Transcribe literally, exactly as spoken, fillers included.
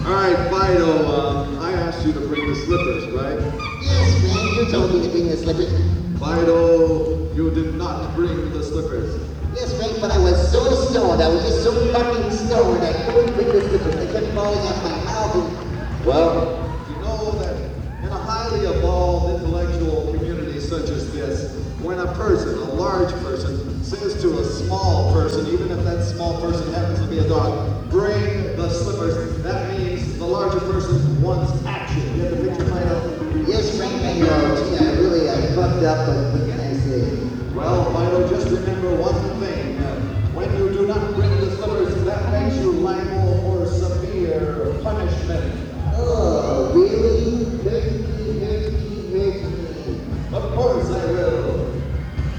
All right, Fido, um, I asked you to bring the slippers, right? Yes, Frank, you told me to bring the slippers. Fido, you did not bring the slippers. Yes, Frank, but I was so stoned. I was just so fucking stoned. I couldn't bring the slippers. They kept falling off my mouth. And... Well, you know that in a highly evolved intellectual community such as this, when a person, a large person, says to a small person, even if that small person happens to be a dog, bring the slippers, that means the larger person wants action. You have the picture, Fido? Yes, Frank, I know. Gee, I really I fucked up, but